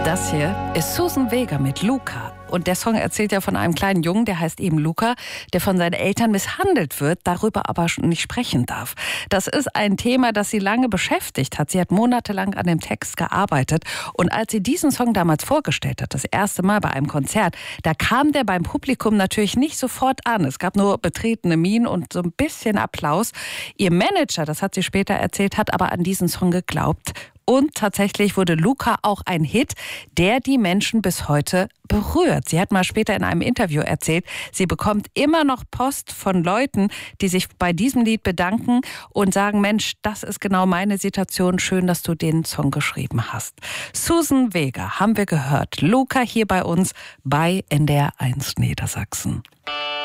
Das hier ist Suzanne Vega mit Luca. Und der Song erzählt ja von einem kleinen Jungen, der heißt eben Luca, der von seinen Eltern misshandelt wird, darüber aber nicht sprechen darf. Das ist ein Thema, das sie lange beschäftigt hat. Sie hat monatelang an dem Text gearbeitet. Und als sie diesen Song damals vorgestellt hat, das erste Mal bei einem Konzert, da kam der beim Publikum natürlich nicht sofort an. Es gab nur betretene Mienen und so ein bisschen Applaus. Ihr Manager, das hat sie später erzählt, hat aber an diesen Song geglaubt. Und tatsächlich wurde Luca auch ein Hit, der die Menschen bis heute berührt. Sie hat mal später in einem Interview erzählt, sie bekommt immer noch Post von Leuten, die sich bei diesem Lied bedanken und sagen, Mensch, das ist genau meine Situation, schön, dass du den Song geschrieben hast. Suzanne Vega haben wir gehört. Luca hier bei uns bei NDR 1 Niedersachsen.